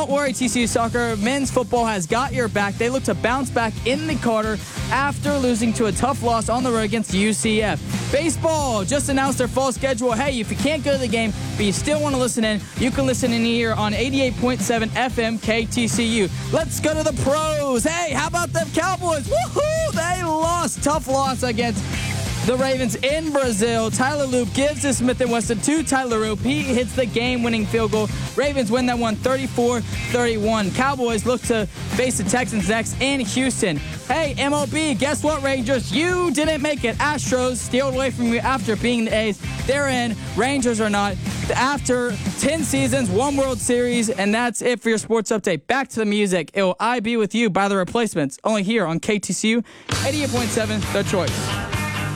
don't worry, TCU Soccer. Men's football has got your back. They look to bounce back in the Carter after losing to a tough loss on the road against UCF. Baseball just announced their fall schedule. Hey, if you can't go to the game, but you still want to listen in, you can listen in here on 88.7 FM KTCU. Let's go to the pros. Hey, how about them Cowboys? Woohoo! They lost. Tough loss against the Ravens in Brazil. Tyler Loop gives to Smith & Wesson to Tyler Loop. He hits the game-winning field goal. Ravens win that one 34-31. Cowboys look to face the Texans next in Houston. Hey, MLB, guess what, Rangers? You didn't make it. Astros stealed away from you after being the A's. They're in. Rangers are not. After 10 seasons, 1 World Series, and that's it for your sports update. Back to the music. It'll I Be With You by The Replacements. Only here on KTCU 88.7, The Choice.